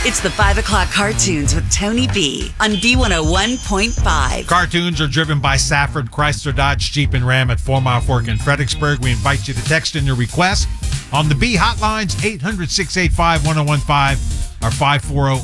It's the 5 o'clock cartoons with Tony B on B101.5. Cartoons are driven by Safford Chrysler Dodge Jeep and Ram at 4 Mile Fork in Fredericksburg. We invite you to text in your request on the B hotlines 800-685-1015 or 540